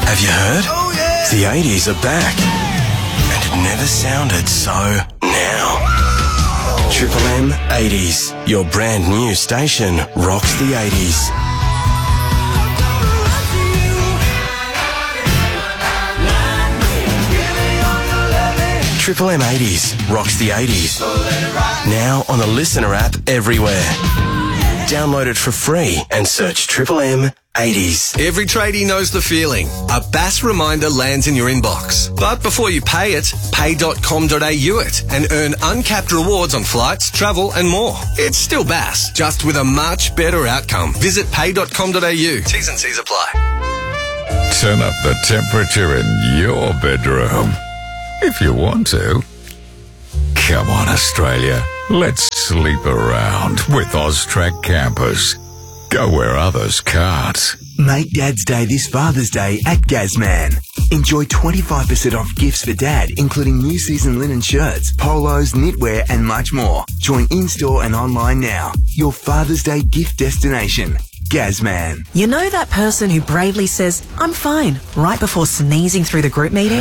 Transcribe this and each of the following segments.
Have you heard? Oh, yeah! The 80s are back. And it never sounded so now. Triple M 80s. Your brand new station rocks the 80s. Triple M 80s rocks the 80s. Now on the Listener app everywhere. Download it for free and search Triple M 80s. Every tradie knows the feeling. A BAS reminder lands in your inbox. But before you pay it, pay.com.au it and earn uncapped rewards on flights, travel and more. It's still BAS, just with a much better outcome. Visit pay.com.au. T's and C's apply. Turn up the temperature in your bedroom. If you want to. Come on, Australia. Let's sleep around with Austrac campers. Go where others can't. Make Dad's Day this Father's Day at Gazman. Enjoy 25% off gifts for Dad, including new season linen shirts, polos, knitwear, and much more. Join in-store and online now. Your Father's Day gift destination. Gazman. You know that person who bravely says, "I'm fine," right before sneezing through the group meeting?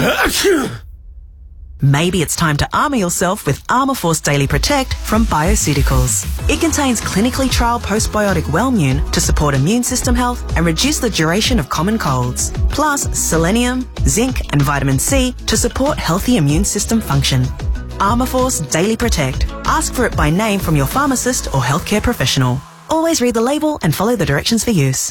Maybe it's time to armour yourself with Armourforce Daily Protect from Bioceuticals. It contains clinically trialled postbiotic Wellmune to support immune system health and reduce the duration of common colds. Plus selenium, zinc and vitamin C to support healthy immune system function. Armourforce Daily Protect. Ask for it by name from your pharmacist or healthcare professional. Always read the label and follow the directions for use.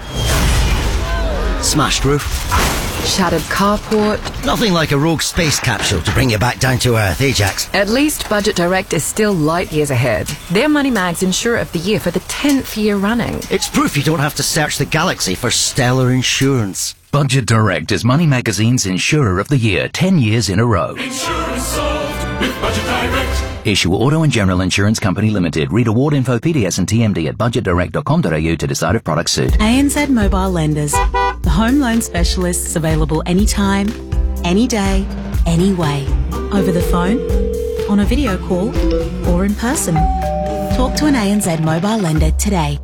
Smashed roof. Shattered carport. Nothing like a rogue space capsule to bring you back down to earth, eh, Jax? At least Budget Direct is still light years ahead. They're Moneymags Insurer of the Year for the 10th year running. It's proof you don't have to search the galaxy for stellar insurance. Budget Direct is Money Magazine's Insurer of the Year 10 years in a row. Insurance solved with Budget Direct. Issue Auto and General Insurance Company Limited. Read award info, PDS and TMD at budgetdirect.com.au to decide if products suit. ANZ Mobile Lenders. The home loan specialists available anytime, any day, any way. Over the phone, on a video call, or in person. Talk to an ANZ Mobile Lender today.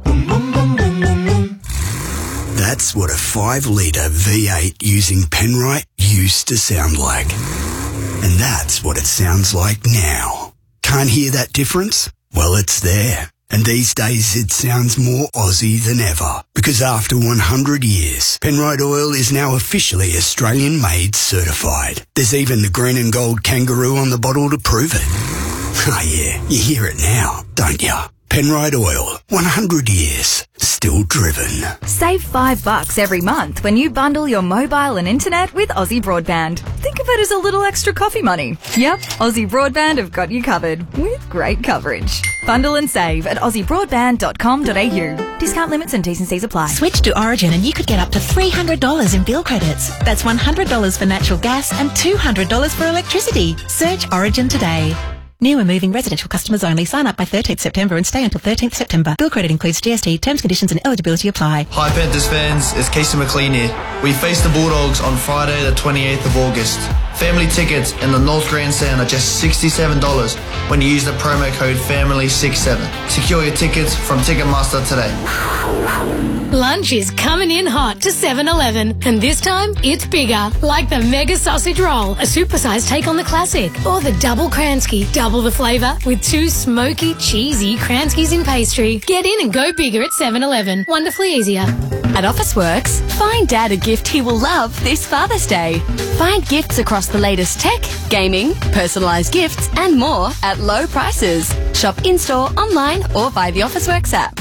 That's what a 5-litre V8 using Penrite used to sound like. And that's what it sounds like now. Can't hear that difference? Well, it's there. And these days it sounds more Aussie than ever. Because after 100 years, Penrite Oil is now officially Australian-made certified. There's even the green and gold kangaroo on the bottle to prove it. Oh yeah, you hear it now, don't you? Penrite Oil, 100 years, still driven. Save $5 every month when you bundle your mobile and internet with Aussie Broadband. Think of it as a little extra coffee money. Yep, Aussie Broadband have got you covered with great coverage. Bundle and save at aussiebroadband.com.au. Discount limits and T's and C's apply. Switch to Origin and you could get up to $300 in bill credits. That's $100 for natural gas and $200 for electricity. Search Origin today. New and moving residential customers only. Sign up by 13th September and stay until 13th September. Bill credit includes GST. Terms, conditions and eligibility apply. Hi Panthers fans, it's Casey McLean here. We face the Bulldogs on Friday the 28th of August. Family tickets in the North Grandstand are just $67 when you use the promo code FAMILY67. Secure your tickets from Ticketmaster today. Lunch is coming in hot to 7-Eleven, and this time it's bigger, like the Mega Sausage Roll, a supersized take on the classic, or the Double Kransky, double the flavour with 2 smoky, cheesy Kranskys in pastry. Get in and go bigger at 7-Eleven. Wonderfully easier. At Officeworks, find Dad a gift he will love this Father's Day. Find gifts across the latest tech, gaming, personalised gifts and more at low prices. Shop in-store, online or via the Officeworks app.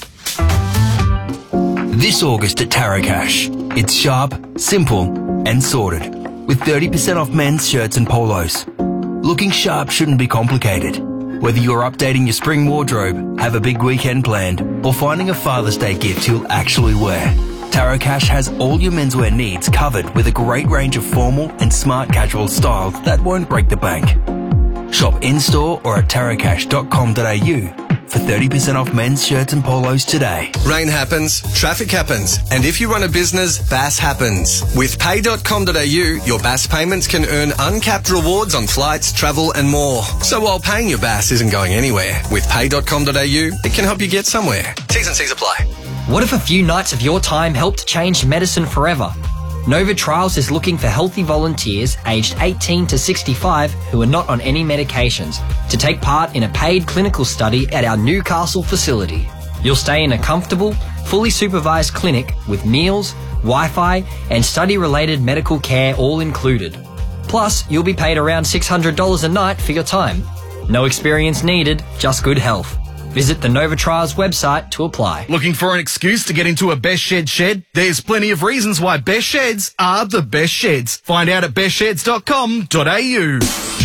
This August at Taracash, it's sharp, simple and sorted with 30% off men's shirts and polos. Looking sharp shouldn't be complicated. Whether you're updating your spring wardrobe, have a big weekend planned, or finding a Father's Day gift you'll actually wear, Taracash has all your menswear needs covered with a great range of formal and smart casual styles that won't break the bank. Shop in-store or at taracash.com.au for 30% off men's shirts and polos today. Rain happens, traffic happens, and if you run a business, BAS happens. With pay.com.au, your BAS payments can earn uncapped rewards on flights, travel and more. So while paying your BAS isn't going anywhere, with pay.com.au, it can help you get somewhere. T's and C's apply. What if a few nights of your time helped change medicine forever? Nova Trials is looking for healthy volunteers aged 18 to 65 who are not on any medications to take part in a paid clinical study at our Newcastle facility. You'll stay in a comfortable, fully supervised clinic with meals, Wi-Fi and study-related medical care all included. Plus, you'll be paid around $600 a night for your time. No experience needed, just good health. Visit the Nova Trials website to apply. Looking for an excuse to get into a Best Shed shed? There's plenty of reasons why Best Sheds are the best sheds. Find out at bestsheds.com.au.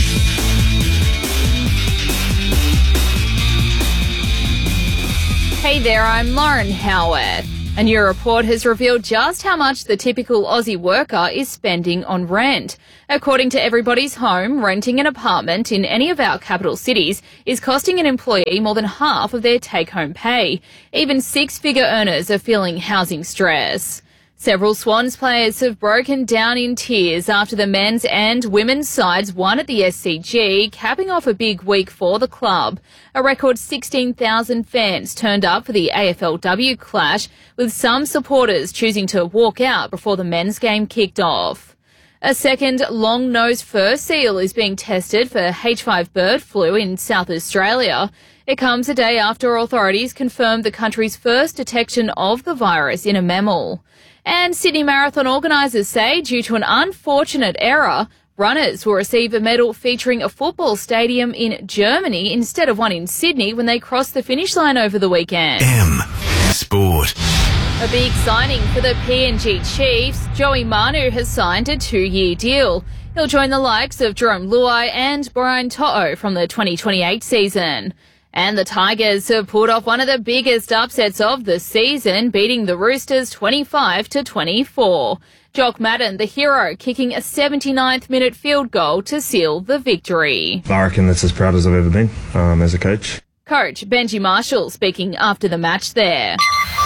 Hey there, I'm Lauren Howard. A new report has revealed just how much the typical Aussie worker is spending on rent. According to Everybody's Home, renting an apartment in any of our capital cities is costing an employee more than half of their take-home pay. Even six-figure earners are feeling housing stress. Several Swans players have broken down in tears after the men's and women's sides won at the SCG, capping off a big week for the club. A record 16,000 fans turned up for the AFLW clash, with some supporters choosing to walk out before the men's game kicked off. A second long-nosed fur seal is being tested for H5 bird flu in South Australia. It comes a day after authorities confirmed the country's first detection of the virus in a mammal. And Sydney Marathon organisers say, due to an unfortunate error, runners will receive a medal featuring a football stadium in Germany instead of one in Sydney when they cross the finish line over the weekend. Sport. A big signing for the PNG Chiefs. Joey Manu has signed a 2-year deal. He'll join the likes of Jerome Luai and Brian To'o from the 2028 season. And the Tigers have pulled off one of the biggest upsets of the season, beating the Roosters 25-24. Jock Madden, the hero, kicking a 79th minute field goal to seal the victory. I reckon that's as proud as I've ever been as a coach. Coach Benji Marshall speaking after the match there.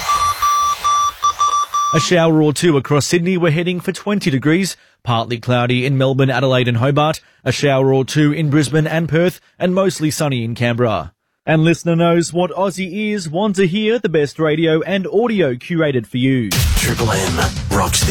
A shower or two across Sydney. We're heading for 20 degrees. Partly cloudy in Melbourne, Adelaide and Hobart. A shower or two in Brisbane and Perth. And mostly sunny in Canberra. And listener knows what Aussie ears want to hear, the best radio and audio curated for you. Triple M rocks